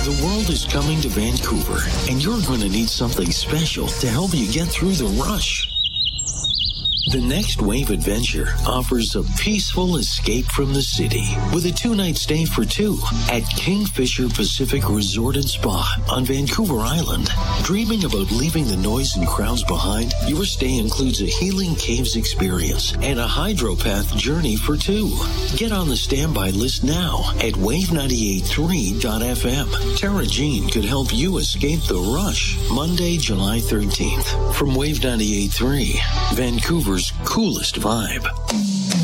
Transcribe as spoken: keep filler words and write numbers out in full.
The world is coming to Vancouver, and you're going to need something special to help you get through the rush. The Next Wave Adventure offers a peaceful escape from the city with a two-night stay for two at Kingfisher Pacific Resort and Spa on Vancouver Island. Dreaming about leaving the noise and crowds behind? Your stay includes a healing caves experience and a hydropath journey for two. Get on the standby list now at wave nine eight three dot f m. Tara Jean could help you escape the rush. Monday, July thirteenth. From Wave ninety-eight point three, Vancouver's coolest vibe.